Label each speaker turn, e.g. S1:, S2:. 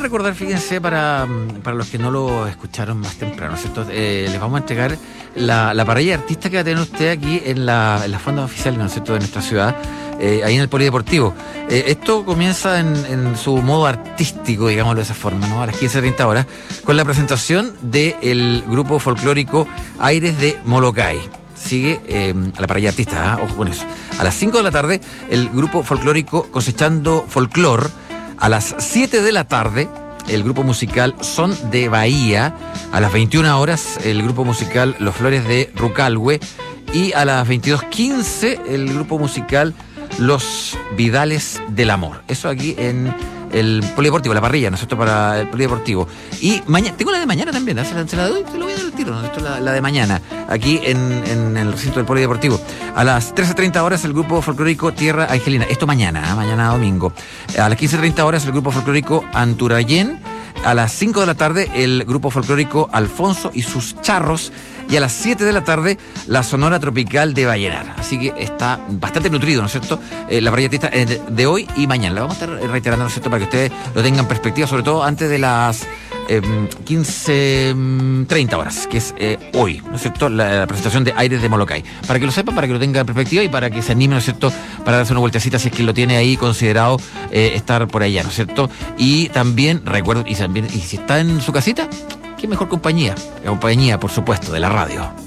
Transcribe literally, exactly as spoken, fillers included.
S1: recordar, fíjense, para, para los que no lo escucharon más temprano, ¿cierto? Eh, les vamos a entregar la, la parrilla de artistas que va a tener usted aquí en la, en la fonda oficial, ¿no es cierto?, de nuestra ciudad, eh, ahí en el Polideportivo. Eh, esto comienza en, en su modo artístico, digámoslo de esa forma, ¿no? A las quince treinta horas, con la presentación del grupo folclórico Aires de Molokai. Sigue eh, a la parrilla de artistas, ¿eh? Ojo con eso. A las cinco de la tarde, el grupo folclórico Cosechando Folclor. A las siete de la tarde, el grupo musical Son de Bahía. A las veintiuna horas, el grupo musical Los Flores de Rucalhue. Y a las veintidós quince, el grupo musical Los Vidales del Amor. Eso aquí en el Polideportivo, la parrilla, ¿no es cierto?, para el Polideportivo. Y mañana, tengo la de mañana también, ¿eh? se, la, se la doy, te lo voy a dar el tiro, ¿no es cierto?, la, la de mañana, aquí en, en el recinto del Polideportivo. A las trece treinta horas, el grupo folclórico Tierra Angelina. Esto mañana, ¿eh? mañana domingo. A las quince treinta horas, el grupo folclórico Anturayén. A las cinco de la tarde, el grupo folclórico Alfonso y sus Charros. Y a las siete de la tarde, la Sonora Tropical de Vallenar. Así que está bastante nutrido, ¿no es cierto?, Eh, la parrilla artista eh, de hoy y mañana. La vamos a estar reiterando, ¿no es cierto?, para que ustedes lo tengan en perspectiva, sobre todo antes de las eh, quince treinta horas, que es eh, hoy, ¿no es cierto?, la, la presentación de Aires de Molokai. Para que lo sepan, para que lo tengan en perspectiva y para que se anime, ¿no es cierto?, para darse una vueltecita si es que lo tiene ahí considerado eh, estar por allá, ¿no es cierto? Y también, recuerdo, y también, y si está en su casita, qué mejor compañía, la compañía, por supuesto, de la radio.